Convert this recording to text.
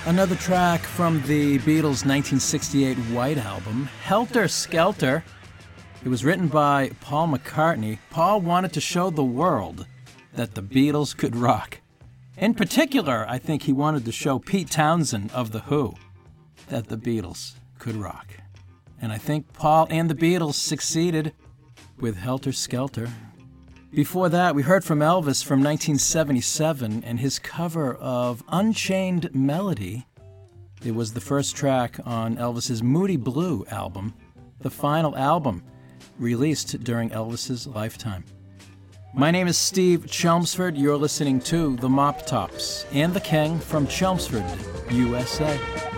Another track from the Beatles' 1968 White Album, Helter Skelter. It was written by Paul McCartney. Paul wanted to show the world that the Beatles could rock. In particular, I think he wanted to show Pete Townsend of The Who that the Beatles could rock. And I think Paul and the Beatles succeeded with Helter Skelter. Before that, we heard from Elvis from 1977 and his cover of Unchained Melody. It was the first track on Elvis's Moody Blue album, the final album released during Elvis's lifetime. My name is Steve Chelmsford. You're listening to The Mop Tops and the King from Chelmsford, USA.